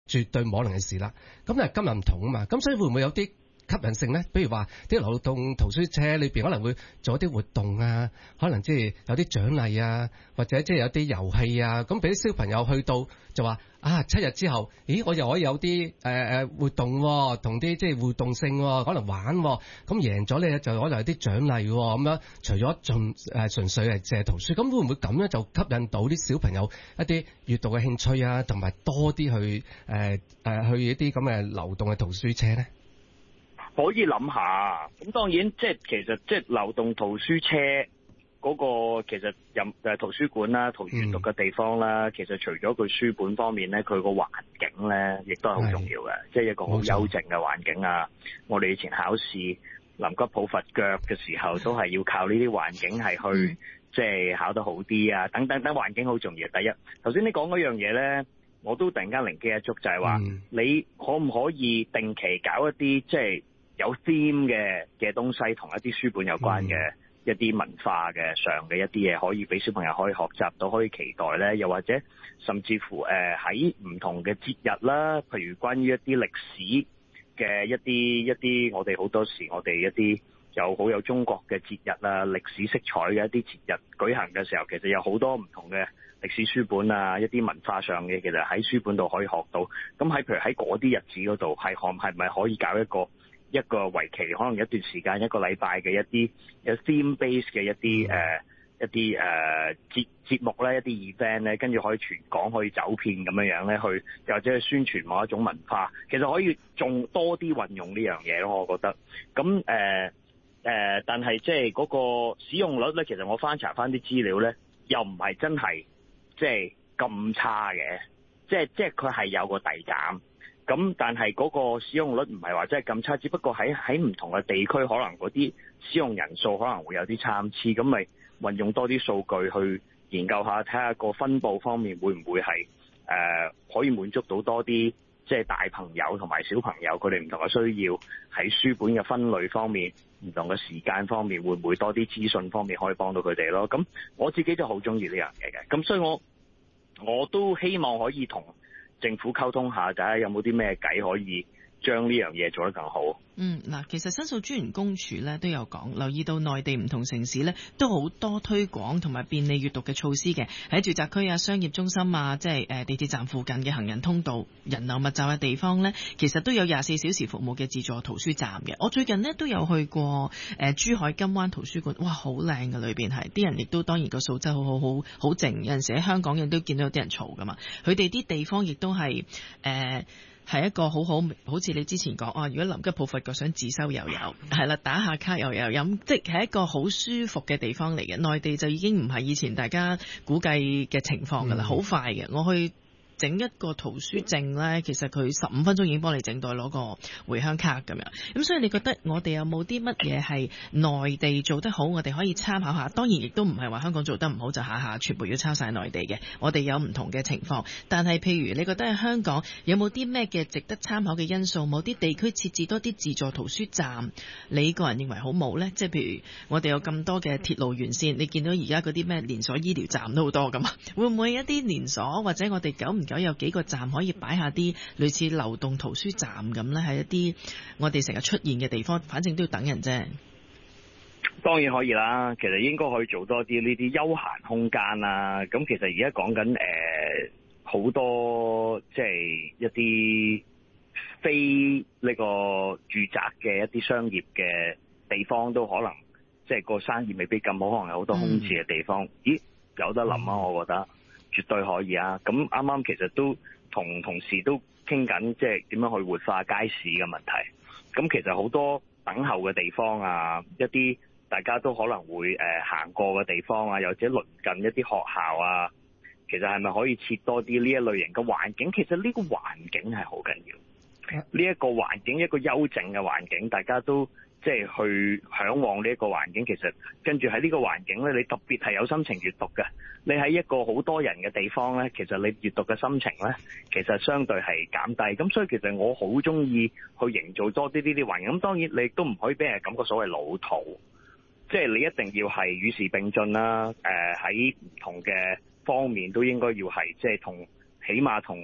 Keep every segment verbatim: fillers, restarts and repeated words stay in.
絕對冇可能嘅事啦。咁但係今日唔同啊嘛，咁所以會唔會有啲吸引性咧？比如話啲流動圖書車裏邊可能會做一啲活動啊，可能即係有啲獎勵啊，或者即係有啲遊戲啊，咁俾啲小朋友去到就話啊，七日之後，咦，我又可以有啲誒誒活動、啊，同啲即係互動性、啊，可能玩、啊，咁贏咗咧就可能有啲獎勵咁樣。除咗盡誒純粹係借圖書，咁會唔會咁樣就吸引到啲小朋友一啲閱讀嘅興趣啊，同埋多啲去誒誒、呃、去一啲咁嘅流動嘅圖書車咧？ 可以諗下，咁當然即係其實即係流動圖書車嗰個其實任誒圖書館啦、圖閱讀嘅地方啦，嗯、其實除咗佢書本方面咧，佢個環境咧亦都係好重要嘅，即係一個好幽靜嘅環境啊！我哋以前考試臨急抱佛腳嘅時候，都係要靠呢啲環境係去、嗯、即係考得好啲啊！等等等環境好重要。第一，頭先你講嗰樣嘢咧，我都突然間靈機一觸，就係話、嗯、你可唔可以定期搞一啲即係有 theme 嘅嘅東西，同一啲書本有關嘅、嗯、一啲文化嘅上嘅一啲嘢，可以俾小朋友可以學習到，可以期待咧。又或者甚至乎誒喺唔同嘅節日啦，譬如關於一啲歷史嘅一啲一啲，我哋好多時我哋一啲有好有中國嘅節日啊，歷史色彩嘅一啲節日舉行嘅時候，其實有好多唔同嘅歷史書本啊，一啲文化上嘅，其實喺書本度可以學到。咁喺譬如喺嗰啲日子嗰度，係可係咪可以搞一個一個為期可能一段時間一個禮拜嘅一啲有 theme base 嘅一啲誒、嗯呃、一啲誒、呃、節節目咧，一啲 event 咧，跟住可以全港可以走遍咁樣樣咧，去又或者去宣傳某一種文化，其實可以仲多啲運用呢樣嘢咯，我覺得。咁誒誒，但係即係嗰個使用率咧，其實我翻查翻啲資料咧，又唔係真係即係咁差嘅，即係即係佢係有個遞減。咁但係嗰個使用率唔係話真係咁差，只不過喺喺唔同嘅地區，可能嗰啲使用人數可能會有啲參差，咁咪運用多啲數據去研究下，睇下個分佈方面會唔會係誒、呃、可以滿足到多啲即係大朋友同埋小朋友佢哋唔同嘅需要，喺書本嘅分類方面、唔同嘅時間方面，會唔會多啲資訊方面可以幫到佢哋咯？咁我自己就好中意呢樣嘢嘅，咁所以我我都希望可以同政府溝通下，睇下有冇啲咩計可以將呢樣嘢做得更好。 嗯，嗱，其實申訴專員公署咧都有講，留意到內地唔同城市咧都好多推廣同埋便利閱讀嘅措施嘅，喺住宅區啊、商業中心啊，即係誒地鐵站附近嘅行人通道、人流密集嘅地方咧，其實都有廿四小時服務嘅自助圖書站嘅。我最近呢都有去過誒、呃、珠海金灣圖書館，哇，好靚嘅，裏邊係啲人亦都當然個素質好好好好靜，有陣時喺香港亦都見到有啲人嘈噶嘛，佢哋啲地方亦都係誒。呃係一個好好，好似你之前講啊，如果臨急抱佛腳想自修又有，係啦，打下卡又有飲，即係一個好舒服嘅地方嚟嘅。內地就已經唔係以前大家估計嘅情況㗎啦，好、嗯、快嘅。我去整一個圖書證呢，其實佢十五分鐘已經幫你整到攞個回鄉卡咁樣。咁所以你覺得我哋有冇啲乜嘢係內地做得好，我哋可以參考下？當然亦都唔係話香港做得唔好就下下全部要抄晒內地嘅。我哋有唔同嘅情況，但係譬如你覺得喺香港有冇啲咩嘅值得參考嘅因素？某啲地區設置多啲自助圖書站，你個人認為好冇呢？即係譬如我哋有咁多嘅鐵路沿線，你見到而家嗰啲咩連鎖醫療站都好多㗎嘛？會唔會一啲連鎖或者我哋久唔久有幾個站可以擺下啲類似流動圖書站咁呢？係一啲我哋成日出現嘅地方，反正都要等人啫。 當然可以啦，其實應該可以做多啲呢啲休閒空間啦。咁其實而家講緊誒好多即係一啲非呢個住宅嘅一啲商業嘅地方，都可能即係個生意未必咁好，可能有好多空置嘅地方。嗯、咦，有得諗啊！我覺得。絕對可以啊！咁啱啱其實都同同事都傾緊，即係點樣去活化街市嘅問題。咁其實好多等候嘅地方啊，一啲大家都可能會誒、呃、行過嘅地方啊，又或者鄰近一啲學校啊，其實係咪可以設多啲呢一類型嘅環境？其實呢個環境係好緊要。呢、這、一個環境，一個幽靜嘅環境，大家都即係去嚮往呢一個環境。其實跟住喺呢個環境咧，你特別係有心情閱讀嘅。你喺一個好多人嘅地方咧，其實你閱讀嘅心情咧，其實相對係減低。咁所以其實我好中意去營造多啲呢啲環境。咁當然你都唔可以俾人感覺所謂老土，即係你一定要係與時並進啦。誒喺唔同嘅方面都應該要係即係同起碼同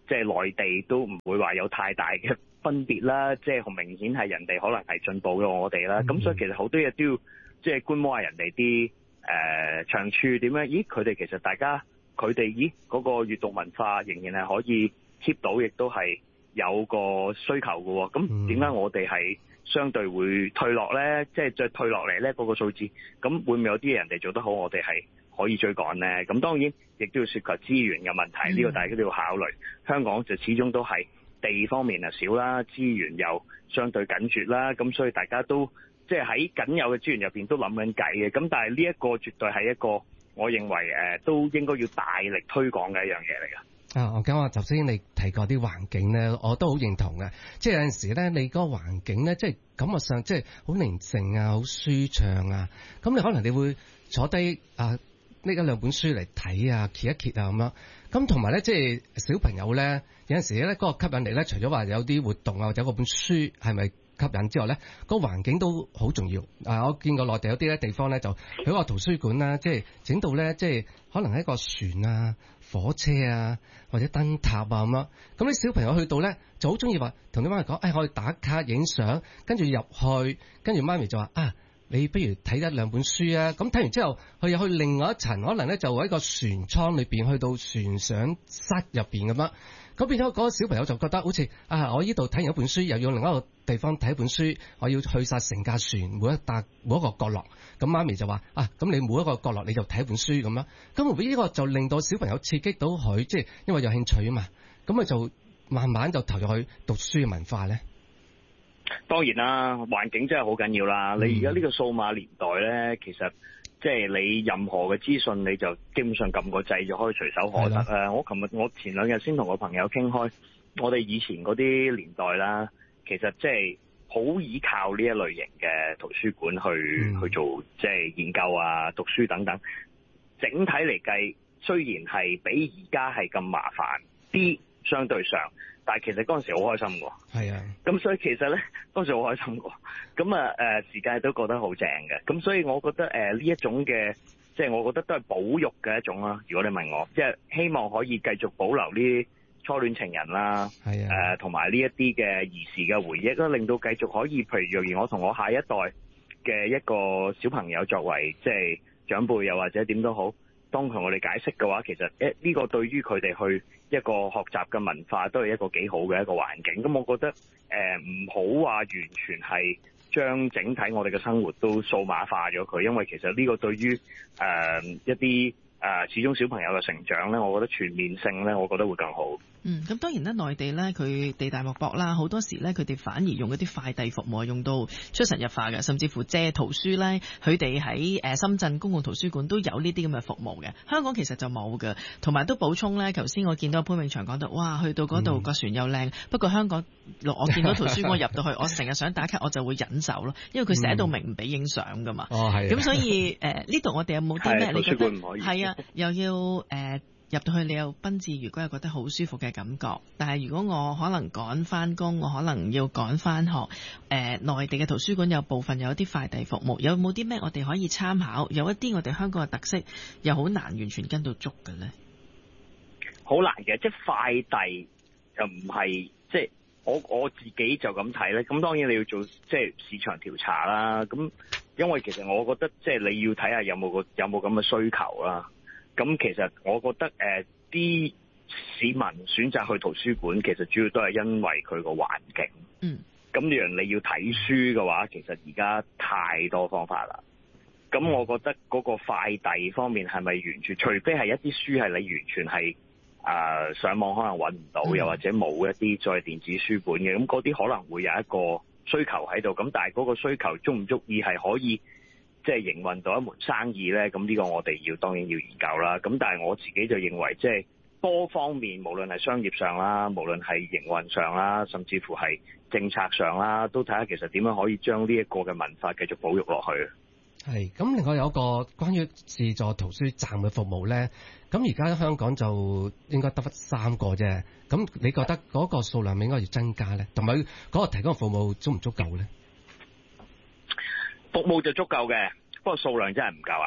即係內地都唔會話有太大嘅分別啦，即係好明顯係人哋可能係進步嘅我哋啦。咁、嗯、所以其實好多嘢都要即係觀摩下人哋啲誒長處點樣？咦，佢哋其實大家佢哋咦嗰、嗰個閱讀文化仍然係可以 keep 到，亦都係有個需求嘅。咁點解我哋係相對會退落咧？即係再退落嚟咧嗰個數字，咁會唔會有啲人哋做得好，我哋係可以追趕咧？咁當然亦都要涉及資源嘅問題，呢、嗯、個大家都要考慮。香港就始終都係地方面啊少啦，資源又相對緊絀啦，咁所以大家都即係喺僅有嘅資源入邊都諗緊計嘅。咁但係呢一個絕對係一個我認為誒、呃、都應該要大力推廣嘅一樣嘢嚟㗎。 啊，我講話頭先你提過啲環境咧，我都好認同嘅。即係有陣時咧，你嗰個環境咧，即係感覺上即係好寧靜啊，好舒暢啊。咁你可能你會坐低啊，拎一兩本書嚟睇啊，揭一揭啊咁樣。咁同埋咧，即係小朋友咧，有陣時咧嗰個吸引力咧，除咗話有啲活動啊，或者嗰本書係咪吸引之外咧，個環境都好重要。啊，我見過內地有啲咧地方咧，就佢個圖書館啦，即係整到咧，即係可能係一個船啊、火車啊，或者燈塔啊咁樣。咁啲小朋友去到咧，就好中意話同啲媽咪講，誒，我哋打卡影相，跟住入去，跟住媽咪就話啊，你不如睇一兩本書啊。咁睇完之後，佢又去另外一層，可能咧就喺個船艙裏邊，去到船上室入邊咁樣。咁變咗嗰個小朋友就覺得好似啊，我呢度睇完一本書，又要另一個地方睇一本書，我要去晒成架船每一笪每一個角落。咁媽咪就話啊，咁你每一個角落你就睇一本書咁樣。咁呢個就令到小朋友刺激到佢，即係因為有興趣啊嘛。咁佢就慢慢就投入去讀書嘅文化咧。 當然啦，環境真係好緊要啦。嗯、你而家呢個數碼年代咧，其實即係你任何嘅資訊，你就基本上撳個掣就可以隨手可得啊！我琴日我前兩日先同個朋友傾開，我哋以前嗰啲年代啦，其實即係好依靠呢一類型嘅圖書館去、嗯、去做即係研究啊、讀書等等。整體嚟計，雖然係比而家係咁麻煩啲，相對上。但係其實嗰陣時好開心喎，係啊，咁所以其實咧當時好開心喎，咁啊誒時間都覺得好正嘅，咁所以我覺得誒呢一種嘅，即係我覺得都係保育嘅一種啦。如果你問我，即係希望可以繼續保留呢啲初戀情人啦，係啊，誒同埋呢一啲嘅兒時嘅回憶啦，令到繼續可以，譬如若然我同我下一代嘅一個小朋友作為即係長輩又或者點都好，當同我哋解釋嘅話，其實誒呢個對於佢哋去一個學習嘅文化都係一個幾好嘅一個環境。咁我覺得誒唔好話完全係將整體我哋嘅生活都數碼化咗佢，因為其實呢個對於誒、呃、一啲誒、呃、始終小朋友嘅成長咧，我覺得全面性咧，我覺得會更好。 嗯，咁當然咧，內地咧佢地大物博啦，好多時咧佢哋反而用一啲快遞服務用到出神入化嘅，甚至乎借圖書咧，佢哋喺誒深圳公共圖書館都有呢啲咁嘅服務嘅。香港其實就冇嘅，同埋都補充咧，頭先我見到潘永祥講到，哇，去到嗰度個船又靚，嗯、不過香港我見到圖書館入到去，我成日想打卡，我就會忍手咯，因為佢寫到明唔俾影相噶嘛。哦，係。咁所以誒呢度我哋有冇啲咩？你覺得係啊？又要誒？呃入到去你又賓至如歸，又覺得好舒服嘅感覺。但係如果我可能趕翻工，我可能要趕翻學。誒、呃，內地嘅圖書館有部分有啲快遞服務，有冇啲咩我哋可以參考？有一啲我哋香港嘅特色，又好難完全跟到足嘅咧。 好難嘅，即係快遞就唔係即係我我自己就咁睇咧。咁當然你要做即係市場調查啦。咁因為其實我覺得即係你要睇下有冇個有冇咁嘅需求啦。咁其實我覺得誒啲、呃、市民選擇去圖書館，其實主要都係因為佢個環境。嗯。咁樣你要睇書嘅話，其實而家太多方法啦。咁我覺得嗰個快遞方面係咪完全？除非係一啲書係你完全係誒、呃、上網可能揾唔到，嗯、又或者冇一啲再電子書本嘅，咁嗰啲可能會有一個需求喺度。咁但係嗰個需求足唔足以係可以？即係營運到一門生意咧，咁呢個我哋要當然要研究啦。咁但係我自己就認為，即係多方面，無論係商業上啦，無論係營運上啦，甚至乎係政策上啦，都睇下其實點樣可以將呢一個嘅文化繼續保育落去。係。咁另外有一個關於自助圖書站嘅服務咧，咁而家香港就應該得返三個啫。咁你覺得嗰個數量應該要增加咧，同埋嗰個提供嘅服務足唔足夠咧？ 服務就足夠嘅，不過數量真係唔夠啊！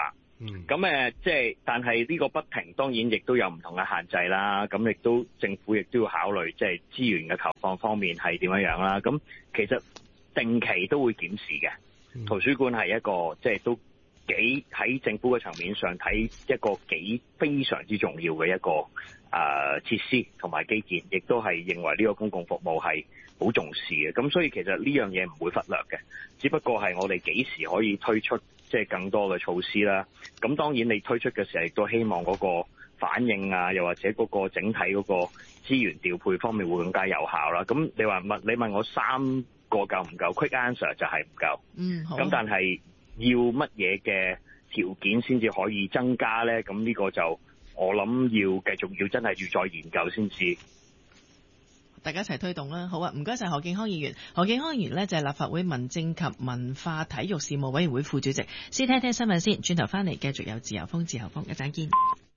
咁誒，即係但係呢個不停，當然亦都有唔同嘅限制啦。咁亦都政府亦都要考慮，即係資源嘅投放方面係點樣樣啦。咁其實定期都會檢視嘅。圖書館係一個即係都幾喺政府嘅層面上睇一個幾非常之重要嘅一個誒、呃、設施同埋基建，亦都係認為呢個公共服務係好重視嘅。咁所以其實呢樣嘢唔會忽略嘅，只不過係我哋幾時可以推出即係更多嘅措施啦。咁當然你推出嘅時候亦都希望嗰個反應啊，又或者嗰個整體嗰個資源調配方面會更加有效啦。咁你話問你問我三個夠唔夠？ Quick answer 就係唔夠。 嗯，好。 咁但係要乜嘢嘅條件先至可以增加咧？咁呢個就我諗要繼續要真係要再研究先知。 大家一齊推動啦，好啊！唔該晒何敬康議員。何敬康議員呢，就係立法會民政及文化體育事務委員會副主席。先聽聽新聞先，轉頭翻嚟繼續有自由風自由風，一陣見。